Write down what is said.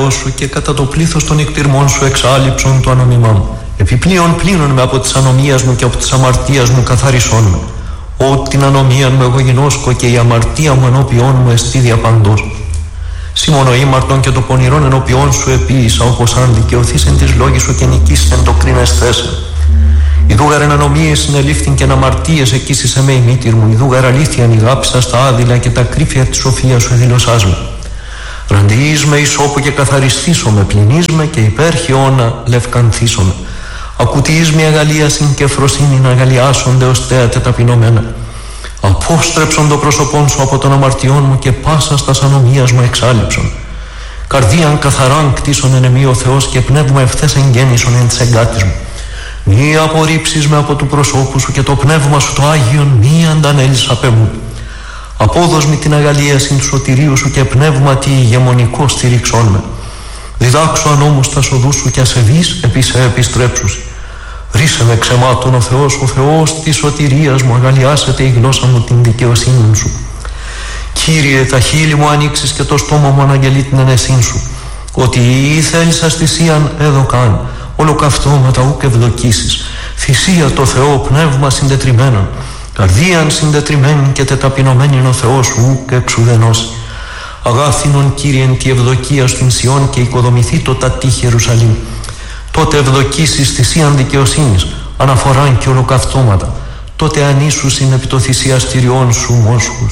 Θεός σου και κατά το πλήθος των εκτιρμών σου εξάλειψον το ανομιμά μου. Επιπλέον πλύνον με από της ανομίας μου και από της αμαρτίας μου καθαρισόν με. Ό την ανομία μου εγώ γινώσκω και η αμαρτία μου ενώπιόν μου εστί διαπαντός. Σήμωνο ήμαρτον και το πονηρόν ενώπιόν σου επίησα, όπως αν δικαιωθείς εν της λόγης σου και νικήσεν το κρίνες θέσε. Ιδούγαρ εν ανομίες συνελήφθην και εν αμαρτίες εκείσισε με η μήτηρ μου. Ιδούγαρ αλήθεια νηγάψα στα άδειλα και τα κρύφια της σοφίας σου εδηλωσάς με. Ραντιείς με ισόπου και καθαριστήσω με, πληνείς με και υπέρχιόνα λευκανθήσω με. Ακουτιείς με αγαλίασιν και φροσύνην αγαλιάσονται ως θέατε ταπεινωμένα. Απόστρεψον το πρόσωπόν σου από των αμαρτιών μου και πάσα στας ανομίας μου εξάλειψον. Καρδίαν καθαράν κτίσον εν εμεί ο Θεός και πνεύμα ευθές εγγέννησον εν της εγκάτης μου. Μη απορρίψεις με από του προσώπου σου και το πνεύμα σου το Άγιον μη αντανέλεις απ' εμού. Απόδος μη την αγαλίασιν του σωτηρίου σου και πνεύμα τι ηγεμονικό στηρίξον με. Διδάξω ανόμους τα οδούς σου και ασεβείς επί σε επιστρέψουσι. Ρίσε με ξεμάτων ο Θεός της σωτηρίας μου, αγαλιάσετε η γλώσσα μου την δικαιοσύνη σου. Κύριε, τα χείλη μου ανοίξεις και το στόμα μου αναγγελεί την ενεσύν σου. Ότι η θέλησας θυσίαν έδωκαν, ολοκαυτώματα ούκ ευδοκίσεις. Θυσία το Θεό, πνεύμα συντετριμένον. Καρδίαν συντετριμένη και τεταπεινωμένην ο Θεός σου ούκ εξουδενώσει. Αγάθινον Κύριεν τη ευδοκία στην Σιών και οικοδομηθεί το τατή Ιερουσαλήμ. Τότε ευδοκίσεις θυσίαν δικαιοσύνης, αναφοράν και ολοκαυτώματα. Τότε ανήσουσιν επί το θυσιαστηριών σου μόσχους.